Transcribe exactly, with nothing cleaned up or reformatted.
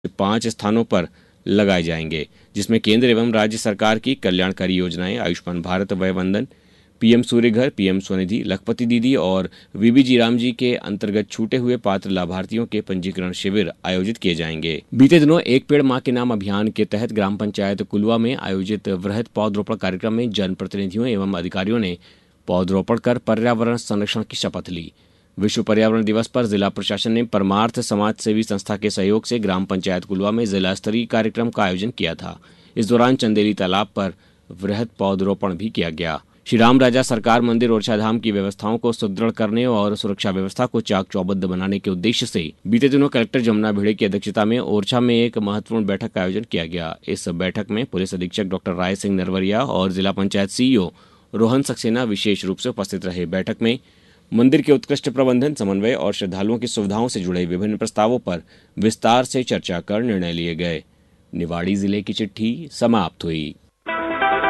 पांच स्थानों पर लगाए जाएंगे, जिसमें केंद्र एवं राज्य सरकार की कल्याणकारी योजनाएं आयुष्मान भारत वय वंदन, पीएम सूर्य घर, पीएम स्वनिधि, लखपति दीदी और वीबी जी राम जी के अंतर्गत छूटे हुए पात्र लाभार्थियों के पंजीकरण शिविर आयोजित किए जाएंगे। बीते दिनों एक पेड़ मां के नाम अभियान के तहत ग्राम पंचायत कुलवा में आयोजित वृहद पौधरोपण कार्यक्रम में जनप्रतिनिधियों एवं अधिकारियों ने पौधरोपण कर पर्यावरण संरक्षण की शपथ ली। विश्व पर्यावरण दिवस पर जिला प्रशासन ने परमार्थ समाज सेवी संस्था के सहयोग से ग्राम पंचायत कुलवा में जिला स्तरीय कार्यक्रम का आयोजन किया था। इस दौरान चंदेली तालाब पर वृहद पौधरोपण भी किया गया। श्री राम राजा सरकार मंदिर ओरछाधाम की व्यवस्थाओं को सुदृढ़ करने और सुरक्षा व्यवस्था को चाक चौबंद बनाने के उद्देश्य से बीते दिनों कलेक्टर जमुना भिड़े की अध्यक्षता में ओरछा में एक महत्वपूर्ण बैठक का आयोजन किया गया। इस बैठक में पुलिस अधीक्षक डॉक्टर राय सिंह नरवरिया और जिला पंचायत सीईओ रोहन सक्सेना विशेष रूप से उपस्थित रहे। बैठक में मंदिर के उत्कृष्ट प्रबंधन, समन्वय और श्रद्धालुओं की सुविधाओं से जुड़े विभिन्न प्रस्तावों पर विस्तार से चर्चा कर निर्णय लिए गए। निवाड़ी जिले की चिट्ठी समाप्त हुई।